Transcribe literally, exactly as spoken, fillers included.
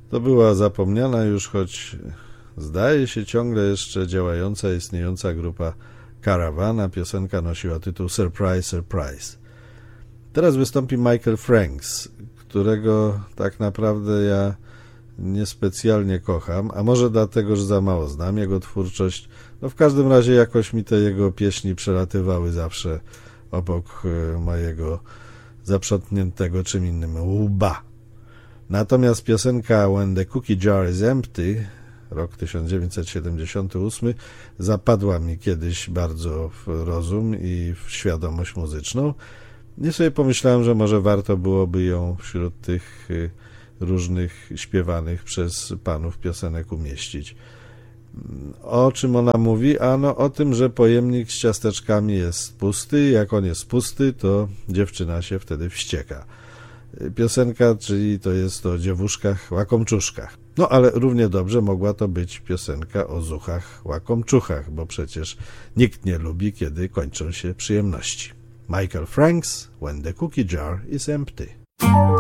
To była zapomniana już, choć zdaje się ciągle jeszcze działająca, istniejąca grupa Caravana. Piosenka nosiła tytuł Surprise, Surprise. Teraz wystąpi Michael Franks, którego tak naprawdę ja niespecjalnie kocham, a może dlatego, że za mało znam jego twórczość. No w każdym razie jakoś mi te jego pieśni przelatywały zawsze obok mojego zaprzątniętego czym innym łba. Natomiast piosenka When the Cookie Jar is Empty, rok tysiąc dziewięćset siedemdziesiąty ósmy, zapadła mi kiedyś bardzo w rozum i w świadomość muzyczną. I sobie pomyślałem, że może warto byłoby ją wśród tych różnych śpiewanych przez panów piosenek umieścić. O czym ona mówi? Ano o tym, że pojemnik z ciasteczkami jest pusty. Jak on jest pusty, to dziewczyna się wtedy wścieka. Piosenka, czyli to jest o dziewuszkach łakomczuszkach. No ale równie dobrze mogła to być piosenka o zuchach łakomczuchach, bo przecież nikt nie lubi, kiedy kończą się przyjemności. Michael Franks, When the Cookie Jar is Empty.